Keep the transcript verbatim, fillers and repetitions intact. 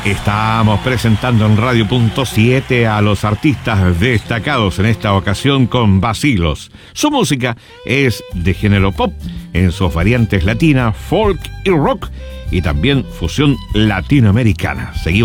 Estamos presentando en Radio Punto siete a los artistas destacados en esta ocasión con Vacilos. Su música es de género pop en sus variantes latina, folk y rock, y también fusión latinoamericana. Seguimos